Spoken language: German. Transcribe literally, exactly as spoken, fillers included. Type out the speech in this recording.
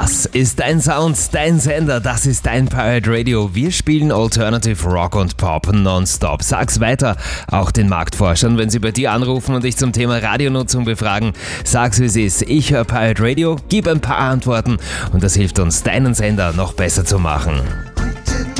Das ist dein Sound, dein Sender, das ist dein Pirate Radio. Wir spielen Alternative Rock und Pop nonstop. Sag's weiter, auch den Marktforschern, wenn sie bei dir anrufen und dich zum Thema Radionutzung befragen. Sag's, wie es ist. Ich höre Pirate Radio, gib ein paar Antworten und das hilft uns, deinen Sender noch besser zu machen.